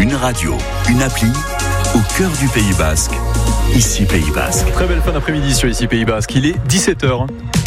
Une radio, une appli, au cœur du Pays Basque. Ici Pays Basque. Très belle fin d'après-midi sur Ici Pays Basque. Il est 17h.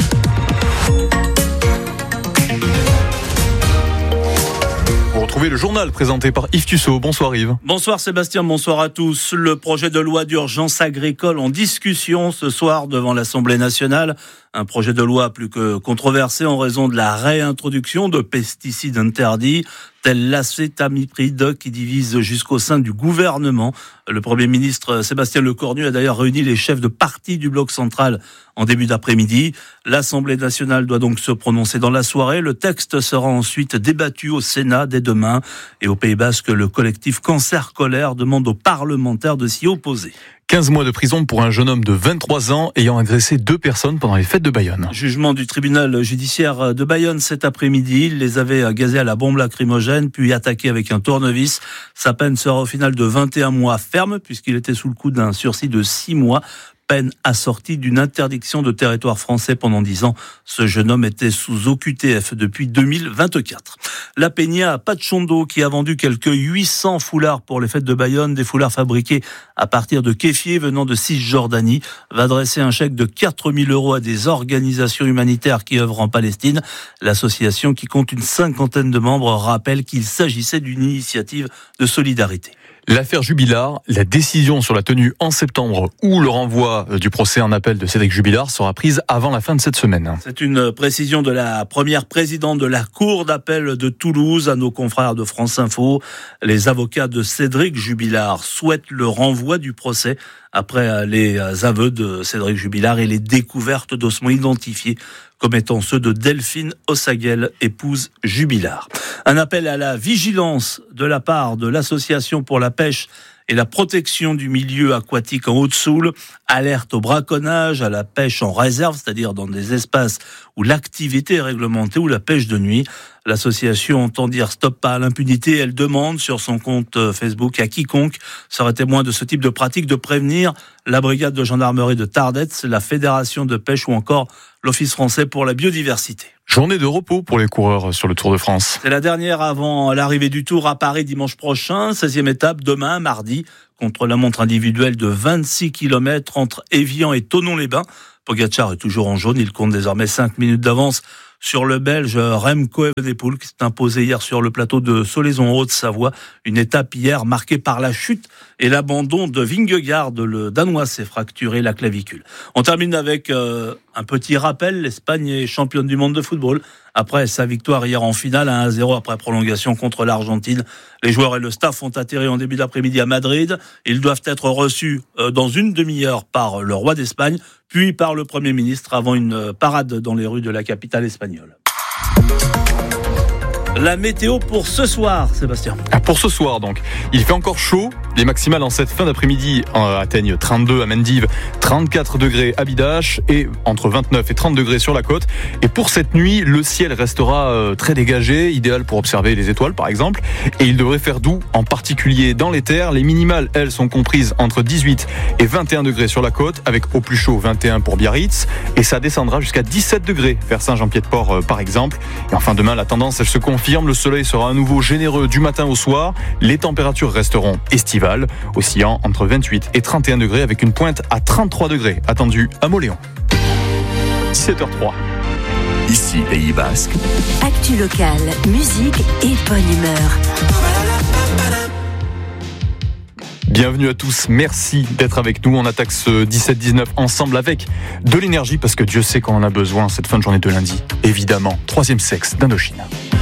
Vous retrouvez le journal présenté par Yves Tussaud. Bonsoir Yves. Bonsoir Sébastien, bonsoir à tous. Le projet de loi d'urgence agricole en discussion ce soir devant l'Assemblée nationale. Un projet de loi plus que controversé en raison de la réintroduction de pesticides interdits, tel l'acétamipride qui divise jusqu'au sein du gouvernement. Le Premier ministre Sébastien Lecornu a d'ailleurs réuni les chefs de parti du bloc central en début d'après-midi. L'Assemblée nationale doit donc se prononcer dans la soirée. Le texte sera ensuite débattu au Sénat dès demain. Et au Pays Basque, le collectif Cancer Colère demande aux parlementaires de s'y opposer. 15 mois de prison pour un jeune homme de 23 ans ayant agressé 2 personnes pendant les fêtes de Bayonne. Jugement du tribunal judiciaire de Bayonne cet après-midi. Il les avait gazés à la bombe lacrymogène, puis attaqués avec un tournevis. Sa peine sera au final de 21 mois ferme, puisqu'il était sous le coup d'un sursis de 6 mois. Peine assortie d'une interdiction de territoire français pendant 10 ans. Ce jeune homme était sous OQTF depuis 2024. La Peña Pachondo, qui a vendu quelques 800 foulards pour les fêtes de Bayonne, des foulards fabriqués à partir de kéfiers venant de Cisjordanie, va dresser un chèque de 4 000 € à des organisations humanitaires qui œuvrent en Palestine. L'association, qui compte une 50aine de membres, rappelle qu'il s'agissait d'une initiative de solidarité. L'affaire Jubilard, la décision sur la tenue en septembre ou le renvoi du procès en appel de Cédric Jubilard sera prise avant la fin de cette semaine. C'est une précision de la première présidente de la Cour d'appel de Toulouse à nos confrères de France Info. Les avocats de Cédric Jubilard souhaitent le renvoi du procès après les aveux de Cédric Jubilard et les découvertes d'ossements identifiés comme étant ceux de Delphine Ossaguel, épouse Jubilard. Un appel à la vigilance de la part de l'Association pour la pêche et la protection du milieu aquatique en Haute-Soule, alerte au braconnage, à la pêche en réserve, c'est-à-dire dans des espaces où l'activité est réglementée ou la pêche de nuit. L'association entend dire stop pas à l'impunité. Elle demande sur son compte Facebook à quiconque serait témoin de ce type de pratique de prévenir la brigade de gendarmerie de Tardets, la fédération de pêche ou encore l'Office français pour la biodiversité. Journée de repos pour les coureurs sur le Tour de France. C'est la dernière avant l'arrivée du Tour à Paris dimanche prochain. 16e étape demain, mardi, contre la montre individuelle de 26 km entre Évian et Thonon-les-Bains. Pogačar est toujours en jaune. Il compte désormais 5 minutes d'avance sur le Belge Remco Evenepoel qui s'est imposé hier sur le plateau de Solaison en Haute-Savoie. Une étape hier marquée par la chute et l'abandon de Vingegaard. Le Danois s'est fracturé la clavicule. On termine avec un petit rappel. L'Espagne est championne du monde de football. Après sa victoire hier en finale à 1-0 après prolongation contre l'Argentine, les joueurs et le staff ont atterri en début d'après-midi à Madrid. Ils doivent être reçus dans une demi-heure par le roi d'Espagne, puis par le Premier ministre avant une parade dans les rues de la capitale espagnole. La météo pour ce soir, Sébastien. Pour ce soir, donc. Il fait encore chaud. Les maximales en cette fin d'après-midi atteignent 32 à Mendive, 34 degrés à Bidache et entre 29 et 30 degrés sur la côte. Et pour cette nuit, le ciel restera très dégagé, idéal pour observer les étoiles par exemple. Et il devrait faire doux, en particulier dans les terres. Les minimales, elles, sont comprises entre 18 et 21 degrés sur la côte, avec au plus chaud 21 pour Biarritz. Et ça descendra jusqu'à 17 degrés vers Saint-Jean-Pied-de-Port par exemple. Et enfin demain, la tendance, elle se confirme. Le soleil sera à nouveau généreux du matin au soir. Les températures resteront estivales, oscillant entre 28 et 31 degrés avec une pointe à 33 degrés attendue à Mauléon. 17h03. Ici Pays Basque. Actu locale, musique et bonne humeur. Bienvenue à tous, merci d'être avec nous. On attaque ce 17-19 ensemble avec de l'énergie parce que Dieu sait qu'on en a besoin cette fin de journée de lundi. Évidemment, 3e sexe d'Indochine.